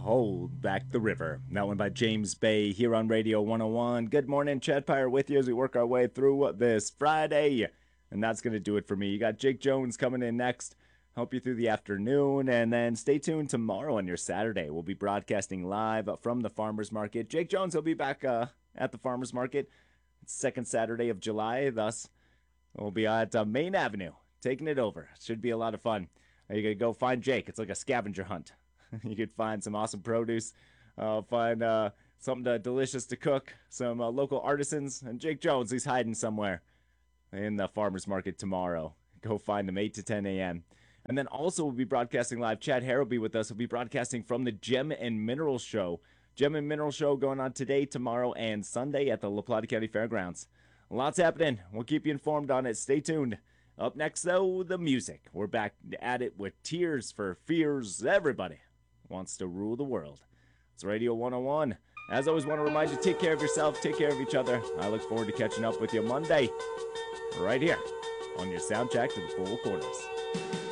Hold Back the River. That one by James Bay here on Radio 101. Good morning, Chad Pyre with you as we work our way through this Friday. And that's going to do it for me. You got Jake Jones coming in next. Help you through the afternoon. And then stay tuned tomorrow on your Saturday. We'll be broadcasting live from the Farmers Market. Jake Jones will be back at the Farmers Market. It's second Saturday of July. Thus, we'll be at Main Avenue taking it over. Should be a lot of fun. You're going to go find Jake. It's like a scavenger hunt. You could find some awesome produce, find something delicious to cook, some local artisans, and Jake Jones, he's hiding somewhere in the farmer's market tomorrow. Go find him 8 to 10 a.m. And then also we'll be broadcasting live. Chad Hare will be with us. We'll be broadcasting from the Gem and Mineral Show. Gem and Mineral Show going on today, tomorrow, and Sunday at the La Plata County Fairgrounds. Lots happening. We'll keep you informed on it. Stay tuned. Up next, though, the music. We're back at it with Tears for Fears. Everybody wants to rule the world. It's Radio 101. As always, want to remind you, take care of yourself, take care of each other. I look forward to catching up with you Monday, right here on your soundtrack to the Four Corners.